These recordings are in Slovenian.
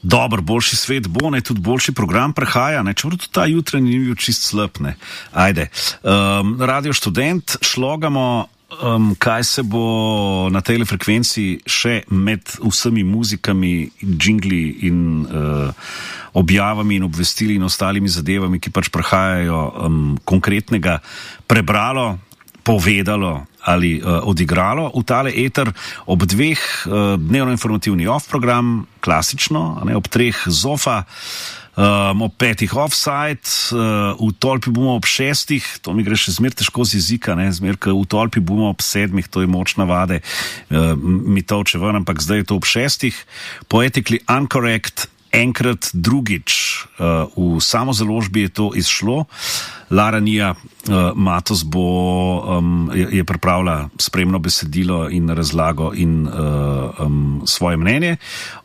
Dobro, boljši svet bo, ne, tudi boljši program prehaja, ne, čeprav tudi ta jutranji ni bil čist slab, ne. Ajde. Radio Študent, šlogamo, kaj se bo na tej frekvenci še med vsemi muzikami, džingli in objavami in obvestili in ostalimi zadevami, ki pač prehajajo, konkretnega prebralo, povedalo ali odigralo v tale eter ob 2 dnevno-informativni off program, klasično, ne, ob 3 Zofa, ob 5 Offside, v Tolpi bomo ob 6, to mi gre še zmer težko z jezika, ne, zmer, v Tolpi bomo ob 7, to je moč navade, mi tolče ven, ampak zdaj je to ob 6, Poetically Incorrect, enkrat drugič, v samozaložbi je to izšlo, Lara Nija Matos je pripravila spremno besedilo in razlago in svoje mnenje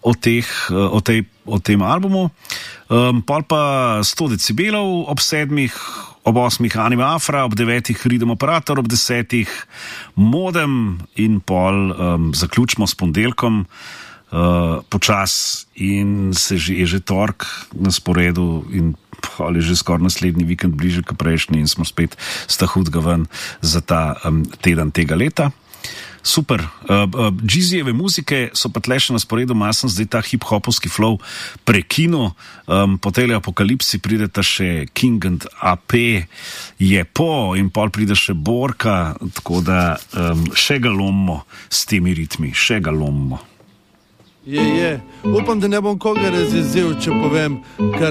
o tem albumu. Pol pa 100 decibelov ob 7, ob 8 Anima Afra, ob 9 Rhythm Operator, ob 10 Modem in pol zaključimo s ponedeljkom počas in je že tork na sporedu in ali že skoraj naslednji vikend bliže k prejšnji in smo spet sta hudga ven za ta teden tega leta. Super. Jeezijeve muzike so pa tle še na sporedu, malo sem zdaj ta hip-hopovski flow prekinil. Po tele apokalipsi prideta še King and AP, je po in pol pride še Borka, tako da še ga lomimo s temi ritmi, še ga lomimo. Upam, da ne bom koga razjezil, če povem, kar